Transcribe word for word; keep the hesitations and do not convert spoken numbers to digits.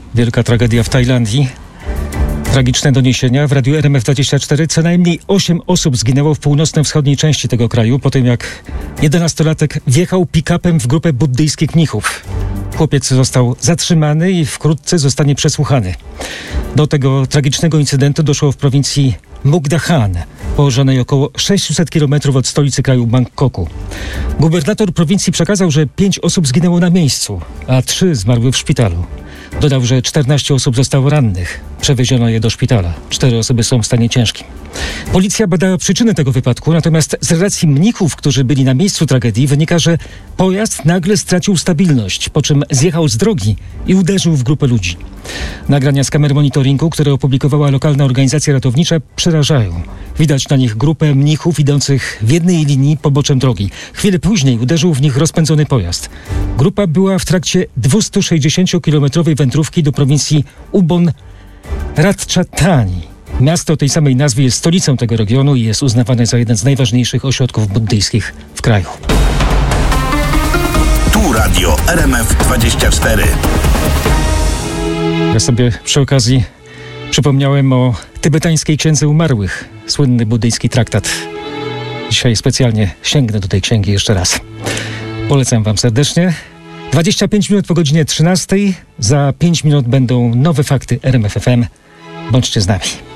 Wielka tragedia w Tajlandii. Tragiczne doniesienia w radiu R M F dwadzieścia cztery. Co najmniej osiem osób zginęło w północno-wschodniej części tego kraju po tym, jak jedenastolatek wjechał pick-upem w grupę buddyjskich mnichów. Chłopiec został zatrzymany i wkrótce zostanie przesłuchany. Do tego tragicznego incydentu doszło w prowincji Mukdahan, położonej około sześćset kilometrów od stolicy kraju Bangkoku. Gubernator prowincji przekazał, że pięć osób zginęło na miejscu, a trzy zmarły w szpitalu. Dodał, że czternaście osób zostało rannych. Przewieziono je do szpitala. Cztery osoby są w stanie ciężkim. Policja badała przyczyny tego wypadku, natomiast z relacji mnichów, którzy byli na miejscu tragedii, wynika, że pojazd nagle stracił stabilność, po czym zjechał z drogi i uderzył w grupę ludzi. Nagrania z kamer monitoringu, które opublikowała lokalna organizacja ratownicza, przerażają. Widać na nich grupę mnichów idących w jednej linii poboczem drogi. Chwilę później uderzył w nich rozpędzony pojazd. Grupa była w trakcie dwieście-sześćdziesięciokilometrowej wędrówki do prowincji Ubon Ratchathani. Miasto o tej samej nazwie jest stolicą tego regionu i jest uznawane za jeden z najważniejszych ośrodków buddyjskich w kraju. Tu radio R M F dwadzieścia cztery. Ja sobie przy okazji przypomniałem o tybetańskiej księdze umarłych, słynny buddyjski traktat. Dzisiaj specjalnie sięgnę do tej księgi jeszcze raz. Polecam wam serdecznie. dwadzieścia pięć minut po godzinie trzynastej. Za pięć minut będą nowe fakty R M F F M. Bądźcie z nami.